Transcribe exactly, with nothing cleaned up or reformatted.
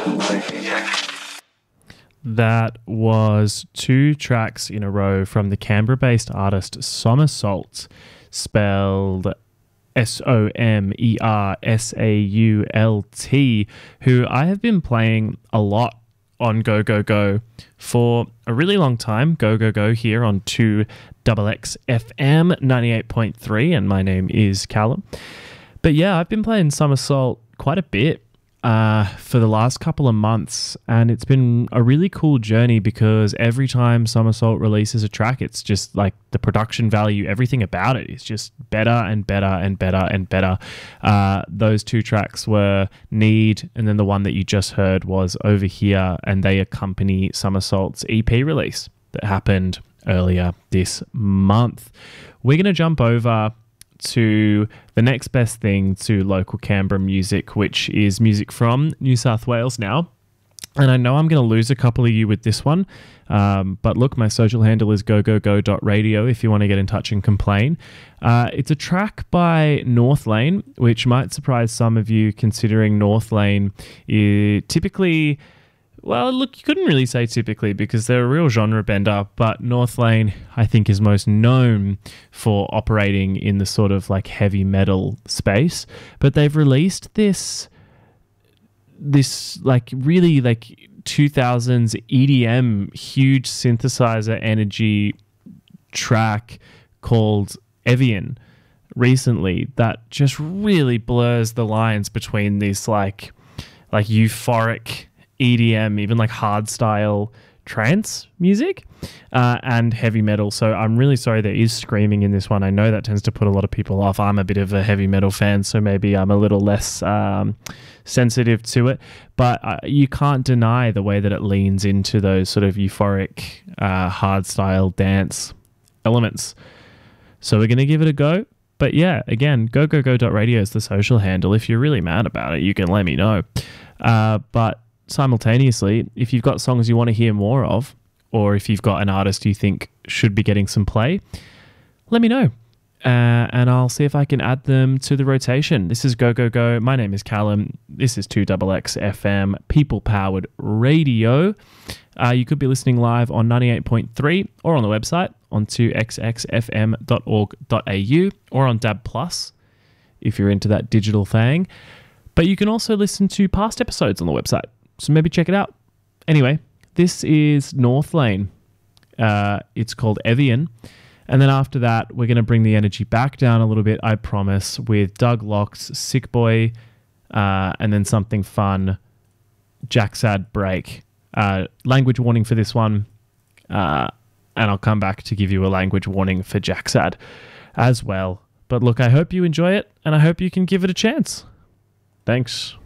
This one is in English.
That was two tracks in a row from the Canberra-based artist Somersault, spelled S O M E R S A U L T, who I have been playing a lot on Go Go Go for a really long time. Go Go Go here on two X X F M ninety-eight point three, and my name is Callum. But yeah, I've been playing Somersault quite a bit uh, for the last couple of months, and it's been a really cool journey because every time Somersault releases a track, it's just like the production value, everything about it is just better and better and better and better. Uh, those two tracks were Need, and then the one that you just heard was Over Here, and they accompany Somersault's E P release that happened earlier this month. We're going to jump over to the next best thing to local Canberra music, which is music from New South Wales now. And I know I'm going to lose a couple of you with this one, um, but look, my social handle is go go go dot radio if you want to get in touch and complain. Uh, it's a track by Northlane, which might surprise some of you considering Northlane is typically... Well, look, you couldn't really say typically because they're a real genre bender, but Northlane, I think, is most known for operating in the sort of like heavy metal space. But they've released this, this like really like two thousands E D M huge synthesizer energy track called Evian recently that just really blurs the lines between this like like euphoric E D M, even like hard style trance music uh, and heavy metal. So I'm really sorry there is screaming in this one. I know that tends to put a lot of people off. I'm a bit of a heavy metal fan, so maybe I'm a little less um, sensitive to it. But uh, you can't deny the way that it leans into those sort of euphoric uh, hard style dance elements. So we're going to give it a go. But yeah, again, go go go dot radio is the social handle. If you're really mad about it, you can let me know. Uh, but simultaneously, if you've got songs you want to hear more of, or if you've got an artist you think should be getting some play, let me know. Uh, and I'll see if I can add them to the rotation. This is Go Go Go. My name is Callum. This is two X X F M, people-powered radio. Uh, you could be listening live on ninety-eight point three or on the website on two x x f m dot org dot a u or on D A B plus if you're into that digital thing. But you can also listen to past episodes on the website. So maybe check it out. Anyway, this is Northlane. Uh, it's called Evian. And then after that, we're going to bring the energy back down a little bit, I promise, with Doug Locke's Sick Boy, uh, and then something fun, Jacksad Break. Uh, language warning for this one, uh, and I'll come back to give you a language warning for Jacksad as well. But look, I hope you enjoy it, and I hope you can give it a chance. Thanks.